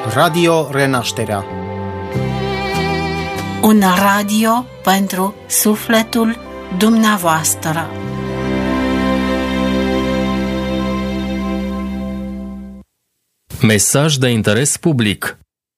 Radio Renașterea. Un radio pentru sufletul dumneavoastră. Mesaj de interes public.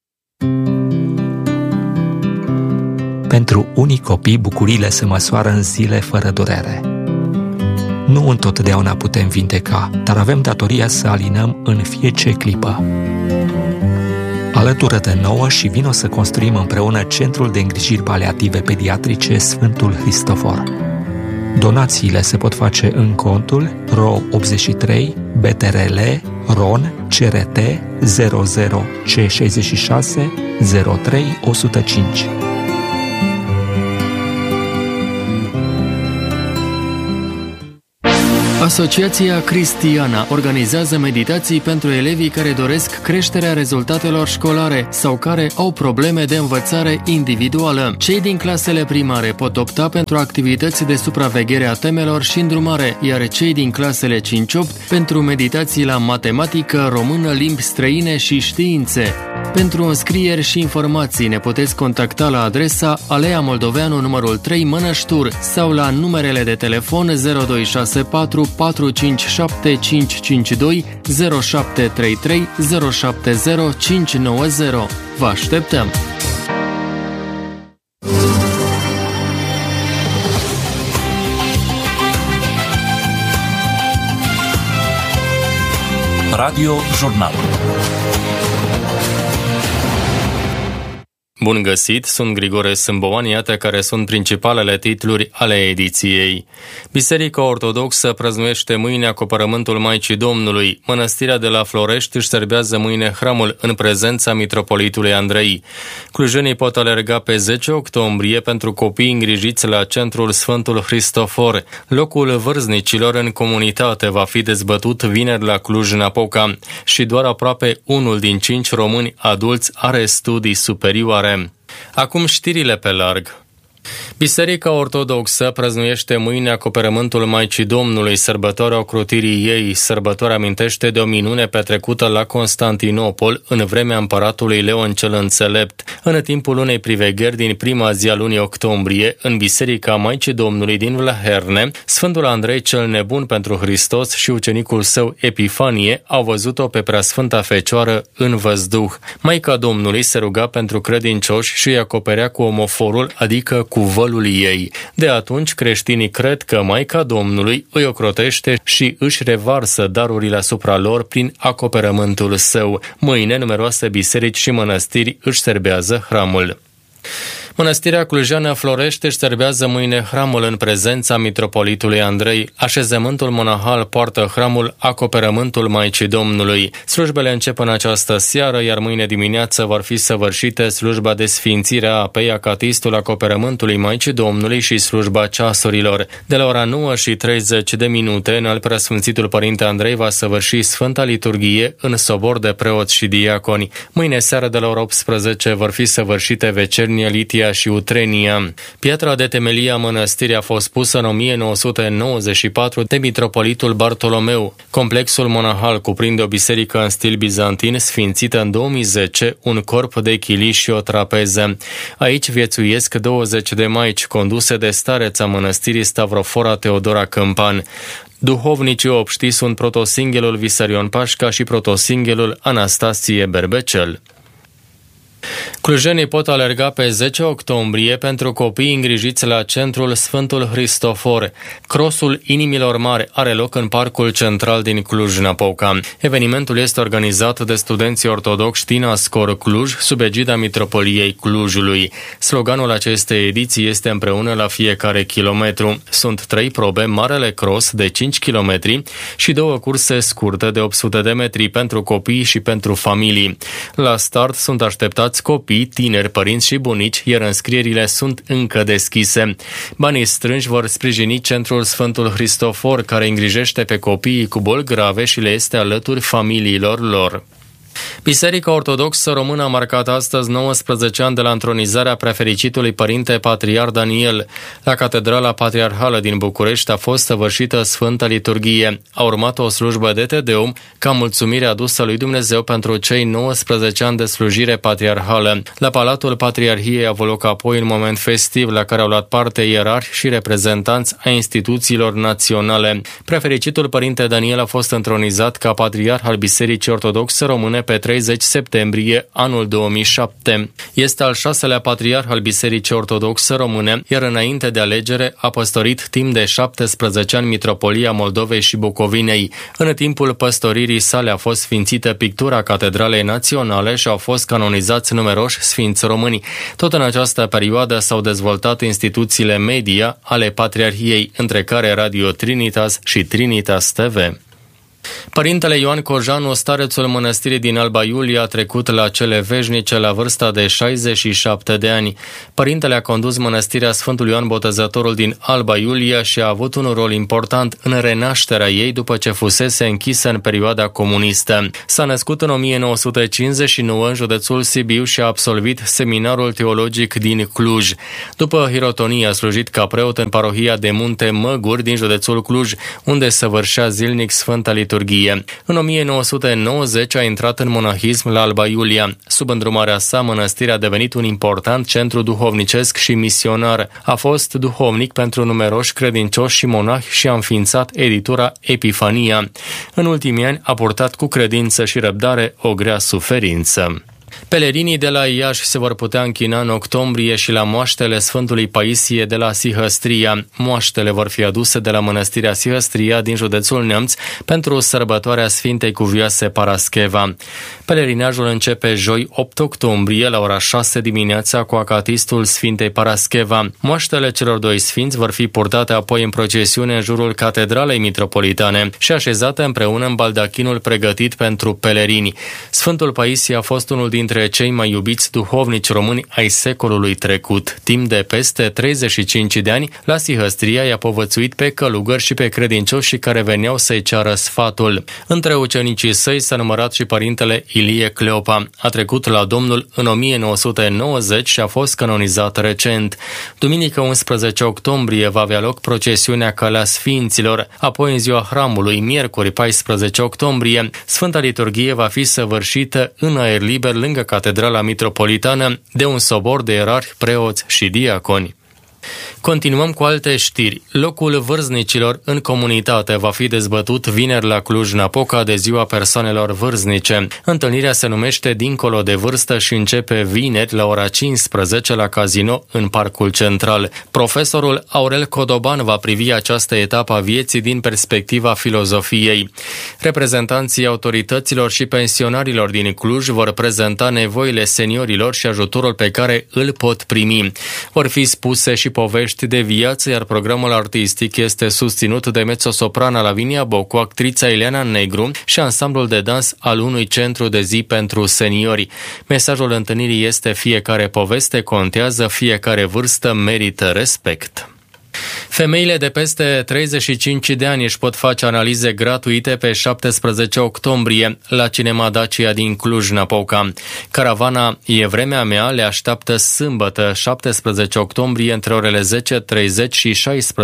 Pentru unii copii, bucuriile se măsoară în zile fără durere. Nu întotdeauna putem vindeca, dar avem datoria să alinăm în fiecare clipă. Alătură-te nouă și vino să construim împreună Centrul de Îngrijiri Paliative Pediatrice Sfântul Hristofor. Donațiile se pot face în contul RO 83 BTRL RON CRT 00 C66 03 105. Asociația Cristiana organizează meditații pentru elevii care doresc creșterea rezultatelor școlare sau care au probleme de învățare individuală. Cei din clasele primare pot opta pentru activități de supraveghere a temelor și îndrumare, iar cei din clasele 5-8 pentru meditații la matematică, română, limbi străine și științe. Pentru înscrieri și informații ne puteți contacta la adresa Alea Moldoveanu numărul 3 Mănăștur sau la numerele de telefon 0264 457 552 0733 070 590. Vă așteptăm! Radio Jurnal. Bun găsit, sunt Grigore Sâmboan, iată care sunt principalele titluri ale ediției. Biserica Ortodoxă prăznuiește mâine Acoperământul Maicii Domnului. Mănăstirea de la Florești își serbează mâine hramul în prezența mitropolitului Andrei. Clujenii pot alerga pe 10 octombrie pentru copii îngrijiți la Centrul Sfântul Hristofor. Locul vârstnicilor în comunitate va fi dezbătut vineri la Cluj-Napoca și doar aproape 1 din 5 români adulți are studii superioare. Acum știrile pe larg. Biserica Ortodoxă prăznuiește mâine Acoperământul Maicii Domnului, sărbătoarea ocrotirii ei. Sărbătoarea amintește de o minune petrecută la Constantinopol în vremea împăratului Leon cel Înțelept. În timpul unei privegheri din prima zi a lunii octombrie, în Biserica Maicii Domnului din Vlaherne, Sfântul Andrei cel Nebun pentru Hristos și ucenicul său Epifanie au văzut-o pe Preasfânta Fecioară în văzduh. Maica Domnului se ruga pentru credincioși și îi acoperea cu omoforul, adică cu vălul ei. De atunci creștinii cred că Maica Domnului îi ocrotește și își revarsă darurile asupra lor prin acoperământul său. Mâine numeroase biserici și mănăstiri își serbează hramul. Mănăstirea Clujeană Florești își serbează mâine hramul în prezența mitropolitului Andrei. Așezământul monahal poartă hramul Acoperământul Maicii Domnului. Slujbele încep în această seară, iar mâine dimineață vor fi săvârșite slujba de sfințire a apei, acatistul Acoperământului Maicii Domnului și slujba ceasurilor. De la ora 9:30 în al Preasfințitul Părinte Andrei va săvârși Sfânta Liturghie în sobor de preoți și diaconi. Mâine seară de la ora 18 vor fi săvârșite vecernia, litia și utrenia. Piatra de temelie a mănăstirii a fost pusă în 1994 de mitropolitul Bartolomeu. Complexul monahal cuprinde o biserică în stil bizantin, sfințită în 2010, un corp de chilii și o trapeză. Aici viețuiesc 20 de maici, conduse de stareța mănăstirii Stavrofora Teodora Câmpan. Duhovnicii obștii sunt protosinghelul Visarion Pașca și protosinghelul Anastasie Berbecel. Clujenii pot alerga pe 10 octombrie pentru copii îngrijiți la Centrul Sfântul Hristofor. Crosul Inimilor Mari are loc în Parcul Central din Cluj-Napoca. Evenimentul este organizat de studenții ortodoxi Tinascor Cluj, sub egida Mitropoliei Clujului. Sloganul acestei ediții este Împreună la fiecare kilometru. Sunt 3 probe, Marele Cross de 5 km și 2 curse scurte de 800 de metri pentru copii și pentru familii. La start sunt așteptați copii, tineri, părinți și bunici, iar înscrierile sunt încă deschise. Banii strânși vor sprijini Centrul Sfântul Hristofor, care îngrijește pe copiii cu boli grave și le este alături familiilor lor. Biserica Ortodoxă Română a marcat astăzi 19 ani de la întronizarea prefericitului Părinte Patriarh Daniel. La Catedrala Patriarhală din București a fost săvârșită Sfânta Liturghie. A urmat o slujbă de Te Deum ca mulțumire adusă lui Dumnezeu pentru cei 19 ani de slujire patriarhală. La Palatul Patriarhiei a avut loc apoi un moment festiv la care au luat parte ierarhi și reprezentanți ai instituțiilor naționale. Prefericitul Părinte Daniel a fost întronizat ca Patriarh al Bisericii Ortodoxe Române pe 30 septembrie anul 2007. Este al 6-lea Patriarh al Bisericii Ortodoxe Române, iar înainte de alegere a păstorit timp de 17 ani Mitropolia Moldovei și Bucovinei. În timpul păstoririi sale a fost sfințită pictura Catedralei Naționale și au fost canonizați numeroși sfinți români. Tot în această perioadă s-au dezvoltat instituțiile media ale Patriarhiei, între care Radio Trinitas și Trinitas TV. Părintele Ioan Cojanu, starețul mănăstirii din Alba Iulia, a trecut la cele veșnice la vârsta de 67 de ani. Părintele a condus mănăstirea Sfântul Ioan Botezătorul din Alba Iulia și a avut un rol important în renașterea ei după ce fusese închisă în perioada comunistă. S-a născut în 1959 în județul Sibiu și a absolvit seminarul teologic din Cluj. După hirotonie a slujit ca preot în parohia de Munte Măguri din județul Cluj, unde săvârșea zilnic Sfânta Liturghie. În 1990 a intrat în monahism la Alba Iulia. Sub îndrumarea sa, mănăstirea a devenit un important centru duhovnicesc și misionar. A fost duhovnic pentru numeroși credincioși și monahi și a înființat editura Epifania. În ultimii ani a purtat cu credință și răbdare o grea suferință. Pelerinii de la Iași se vor putea închina în octombrie și la moaștele Sfântului Paisie de la Sihăstria. Moaștele vor fi aduse de la mănăstirea Sihăstria din județul Neamț pentru sărbătoarea Sfintei Cuvioase Parascheva. Pelerinajul începe joi 8 octombrie la ora 6 dimineața cu acatistul Sfintei Parascheva. Moaștele celor doi sfinți vor fi purtate apoi în procesiune în jurul Catedralei Mitropolitane și așezate împreună în baldachinul pregătit pentru pelerini. Sfântul Paisie a fost unul dintre cei mai iubiți duhovnici români ai secolului trecut. Timp de peste 35 de ani, la Sihăstria i-a povățuit pe călugări și pe credincioși care veneau să-i ceară sfatul. Între ucenicii săi s-a numărat și părintele Ilie Cleopa. A trecut la Domnul în 1990 și a fost canonizat recent. Duminică 11 octombrie va avea loc procesiunea Calea Sfinților, apoi în ziua Hramului, miercuri 14 octombrie, Sfânta Liturghie va fi săvârșită în aer liber lângă Catedrala Mitropolitană de un sobor de ierarhi, preoți și diaconi. Continuăm cu alte știri. Locul vârznicilor în comunitate va fi dezbătut vineri la Cluj-Napoca de Ziua Persoanelor Vârznice. Întâlnirea se numește Dincolo de vârstă și începe vineri la ora 15 la Casino în Parcul Central. Profesorul Aurel Codoban va privi această etapă a vieții din perspectiva filozofiei. Reprezentanții autorităților și pensionarilor din Cluj vor prezenta nevoile seniorilor și ajutorul pe care îl pot primi. Vor fi spuse și povești de viață, iar programul artistic este susținut de mezzosoprana Lavinia Bocu, actrița Ileana Negru și ansamblul de dans al unui centru de zi pentru seniori. Mesajul întâlnirii este: fiecare poveste contează, fiecare vârstă merită respect. Femeile de peste 35 de ani își pot face analize gratuite pe 17 octombrie la Cinema Dacia din Cluj-Napoca. Caravana E vremea mea le așteaptă sâmbătă 17 octombrie între orele 10:30 și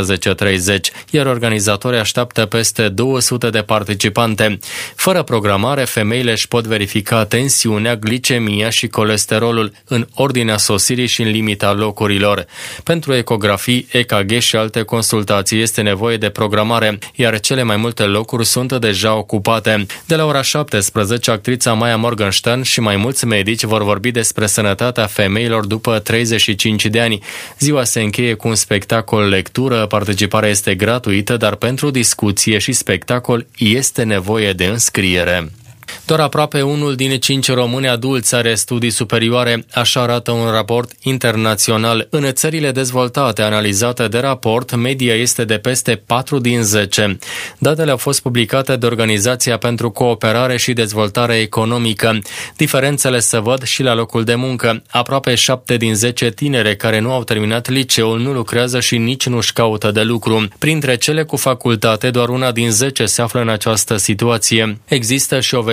16:30, iar organizatorii așteaptă peste 200 de participante. Fără programare, femeile își pot verifica tensiunea, glicemia și colesterolul în ordinea sosirii și în limita locurilor. Pentru ecografii, EKG și alte consultații este nevoie de programare, iar cele mai multe locuri sunt deja ocupate. De la ora 17, actrița Maya Morgenstern și mai mulți medici vor vorbi despre sănătatea femeilor după 35 de ani. Ziua se încheie cu un spectacol lectură, participarea este gratuită, dar pentru discuție și spectacol este nevoie de înscriere. Doar aproape 1 din 5 români adulți are studii superioare, așa arată un raport internațional. În țările dezvoltate analizate de raport, media este de peste 4 din 10. Datele au fost publicate de Organizația pentru Cooperare și Dezvoltare Economică. Diferențele se văd și la locul de muncă. Aproape 7 din 10 tinere care nu au terminat liceul nu lucrează și nici nu-și caută de lucru. Printre cele cu facultate, doar 1 din 10 se află în această situație. Există și o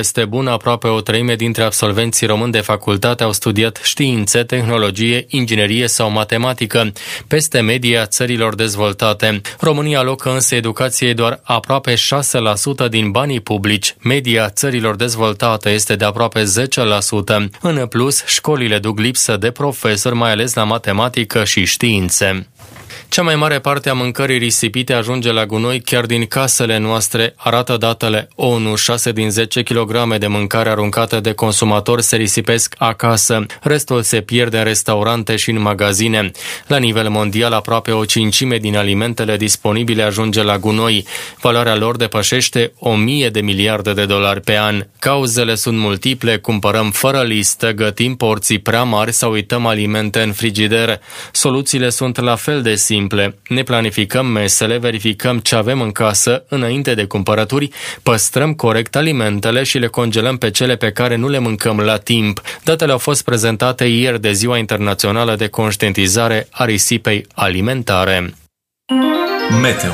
este bună, aproape o treime dintre absolvenții români de facultate au studiat științe, tehnologie, inginerie sau matematică, peste media țărilor dezvoltate. România alocă însă educației doar aproape 6% din banii publici. Media țărilor dezvoltate este de aproape 10%. În plus, școlile duc lipsă de profesori, mai ales la matematică și științe. Cea mai mare parte a mâncării risipite ajunge la gunoi chiar din casele noastre, arată datele ONU. 6 din 10 kg de mâncare aruncată de consumatori se risipesc acasă, restul se pierde în restaurante și în magazine. La nivel mondial, aproape o cincime din alimentele disponibile ajunge la gunoi. Valoarea lor depășește $1.000 de miliarde pe an. Cauzele sunt multiple: cumpărăm fără listă, gătim porții prea mari sau uităm alimente în frigider. Soluțiile sunt la fel de simple. Ne planificăm mesele, verificăm ce avem în casă înainte de cumpărături, păstrăm corect alimentele și le congelăm pe cele pe care nu le mâncăm la timp. Datele au fost prezentate ieri de Ziua Internațională de Conștientizare a Risipei Alimentare. Meteo.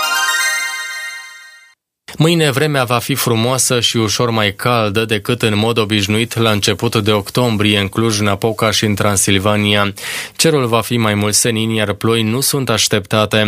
Mâine vremea va fi frumoasă și ușor mai caldă decât în mod obișnuit la început de octombrie în Cluj-Napoca și în Transilvania. Cerul va fi mai mult senin, iar ploi nu sunt așteptate.